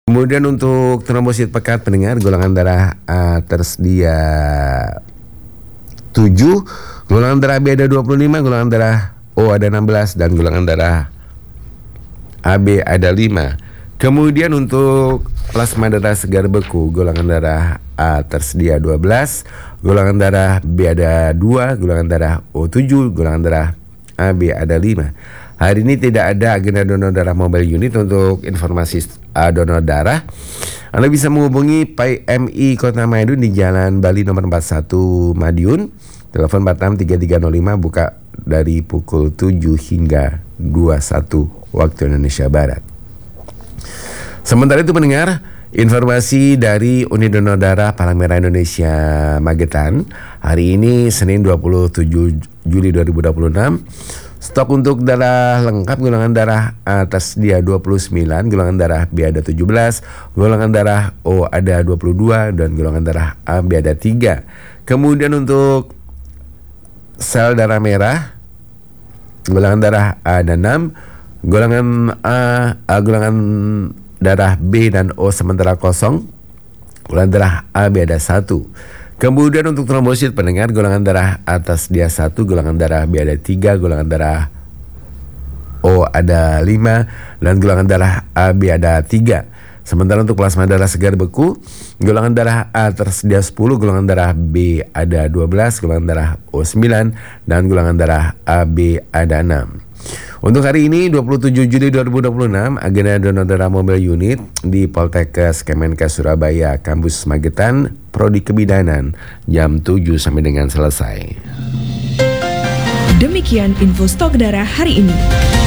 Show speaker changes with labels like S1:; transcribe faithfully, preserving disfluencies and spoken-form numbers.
S1: Kemudian untuk trombosit pekat pendengar, golongan darah A tersedia tujuh, golongan darah B ada dua puluh lima, golongan darah O ada enam belas, dan golongan darah A B ada lima. Kemudian untuk plasma darah segar beku, golongan darah A tersedia dua belas, golongan darah B ada dua, golongan darah O tujuh, golongan darah A B ada lima. Hari ini tidak ada agenda donor darah mobile unit. Untuk informasi uh, donor darah, Anda bisa menghubungi P I M I Kota Madiun di Jalan Bali nomor empat puluh satu Madiun. Telepon empat enam tiga tiga nol lima, buka dari pukul tujuh hingga dua puluh satu waktu Indonesia Barat. Sementara itu pendengar, informasi dari Unit Donor Darah Palang Merah Indonesia Magetan, hari ini Senin dua puluh tujuh Juli dua ribu dua puluh enam, stok untuk darah lengkap golongan darah A tersedia dua puluh sembilan, golongan darah B ada tujuh belas, golongan darah O ada dua puluh dua, dan golongan darah A B ada tiga. Kemudian untuk sel darah merah, golongan darah A ada enam, golongan A, A golongan darah B dan O sementara kosong, golongan darah A B ada satu. Kemudian untuk trombosit pendengar, golongan darah atas dia satu, golongan darah B ada tiga, golongan darah O ada lima, dan golongan darah A B ada tiga. Sementara untuk plasma darah segar beku, golongan darah A tersedia sepuluh, golongan darah B ada dua belas, golongan darah O sembilan, dan golongan darah A B ada enam. Untuk hari ini dua puluh tujuh Juli dua ribu dua puluh enam, agenda donor darah mobile unit di Poltekkes Kemenkes Surabaya Kampus Magetan, Prodi Kebidanan, jam tujuh sampai dengan selesai.
S2: Demikian info stok darah hari ini.